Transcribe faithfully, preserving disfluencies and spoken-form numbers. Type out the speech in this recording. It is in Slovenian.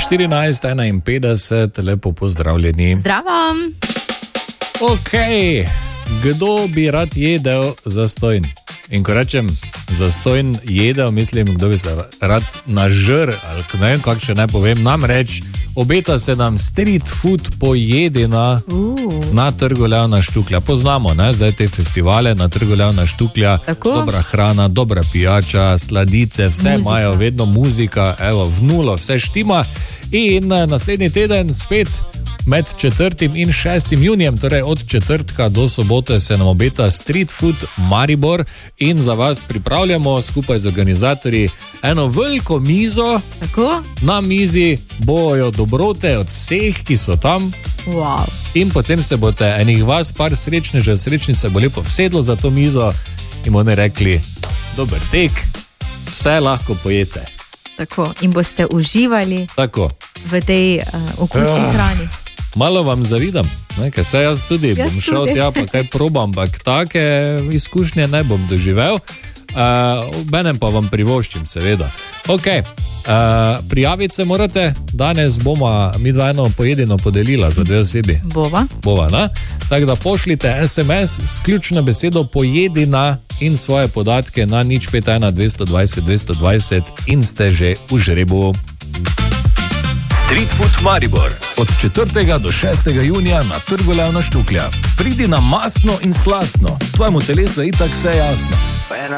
štirinajst enainpetdeset, lepo pozdravljeni. Zdravo. Ok, kdo bi rad jedel zastojn? In ko rečem zastojn jedel, mislim, kdo bi se rad nažrl, ali ne vem, kako še ne povem. Namreč obeta se nam street food pojedina uh. na Trgu Leona Štuklja. Poznamo, ne, zdaj te festivale na Trgu Leona Štuklja. Tako? Dobra hrana, dobra pijača, sladice, vse muzika. Imajo vedno muzika, evo, v nulo, vse štima. In naslednji teden spet med četrtim in šestim junijem, torej od četrtka do sobote, se nam obeta Street Food Maribor in za vas pripravljamo skupaj z organizatorji eno veliko mizo. Tako? Na mizi bojo dobrote od vseh, ki so tam. Wow. In potem se boste enih vas, par srečnežev, srečni se bo lepo vsedlo za to mizo in bodo rekli, dober tek, vse lahko pojete. Tako, in boste uživali Tako. v tej uh, okusni uh. hrani. Malo vam zavidam, ne, ker se jaz tudi jaz bom šel tudi. tja, pa kaj probam, ampak take izkušnje ne bom doživel. Obenem uh, pa vam privoščim, seveda. Ok, uh, prijaviti se morate, danes bomo mi dva eno pojedino podelila za dve osebi. Bova. Bova, ne? Tako da pošljite es em es s ključno besedo pojedina in svoje podatke na nič pet ena dvesto dvajset dvesto dvajset in ste že v žrebu. Street Food Maribor. Od četrtega do šestega junija na Trgu Leona Štuklja. Pridi na mastno in slastno, tvojemu telesu je itak vse jasno.